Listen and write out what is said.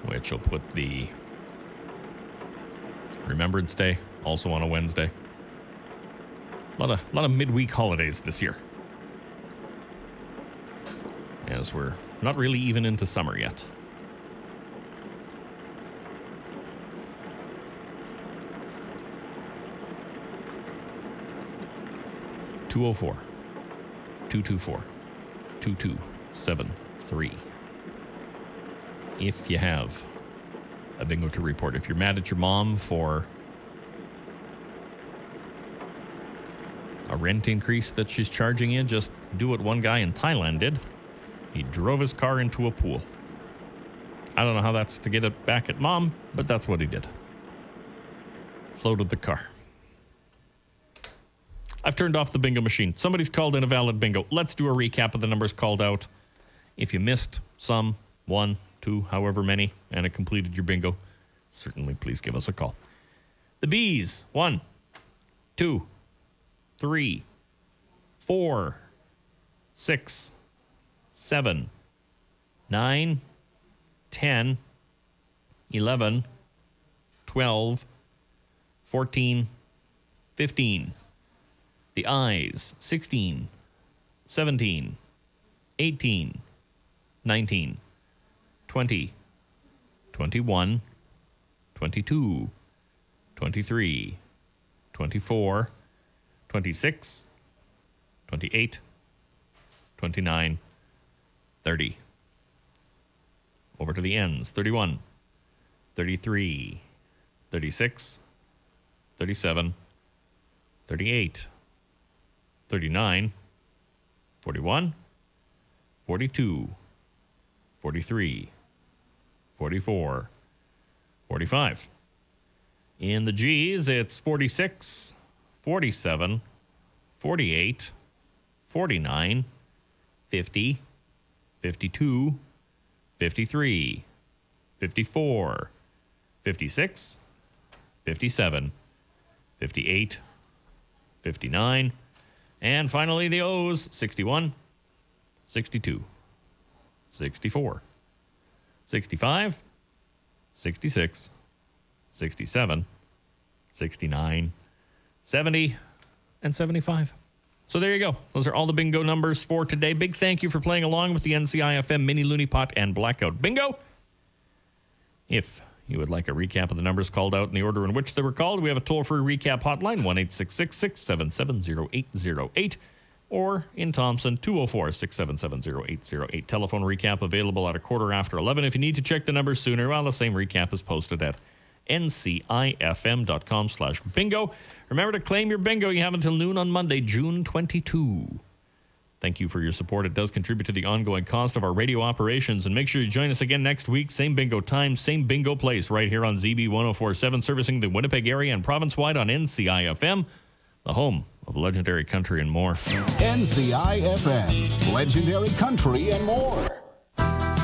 which will put the Remembrance Day also on a Wednesday. A lot of midweek holidays this year, as we're not really even into summer yet. (204) 224 2273. If you have a bingo to report, if you're mad at your mom for a rent increase that she's charging you, just do what one guy in Thailand did. He drove his car into a pool. I don't know how that's to get it back at mom, but that's what he did. Floated the car. I've turned off the bingo machine. Somebody's called in a valid bingo. Let's do a recap of the numbers called out. If you missed some, 1, 2, however many, and it completed your bingo, certainly please give us a call. The B's: 1, 2, 3, 4, 6, 7, 9, 10, 11, 12, 14, 15. The I's: 16, 17, 18, 19, 20, 21, 22, 23, 24, 26, 28, 29, 30. Over to the N's: 31, 33, 36, 37, 38, 39, 41, 42, 43, 44, 45. In the G's, it's 46, 47, 48, 49, 50, 52, 53, 54, 56, 57, 58, 59, and finally the O's: 61, 62, 64, 65, 66, 67, 69, 70, and 75. So there you go. Those are all the bingo numbers for today. Big thank you for playing along with the NCIFM Mini Looney Pot and Blackout Bingo. If you would like a recap of the numbers called out in the order in which they were called, we have a toll-free recap hotline, 1-866-677-0808, or in Thompson, 204-677-0808. Telephone recap available at 11:15. If you need to check the numbers sooner, well, the same recap is posted at ncifm.com/bingo. Remember to claim your bingo. You have until noon on Monday, June 22. Thank you for your support. It does contribute to the ongoing cost of our radio operations. And make sure you join us again next week. Same bingo time, same bingo place, right here on ZB 104.7, servicing the Winnipeg area and province-wide on NCIFM, the home of legendary country and more. NCIFM, legendary country and more.